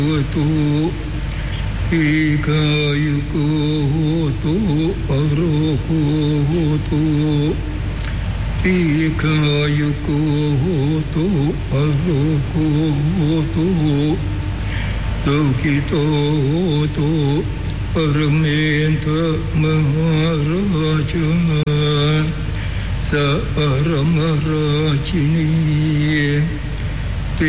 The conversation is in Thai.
ตุอิกายุโกโหตุอโรโกโหตุอิกายุโกโหตุอโรโกโหตุตุกิโตโหตุปรเมนทมหาราชสัพพะรมราชินี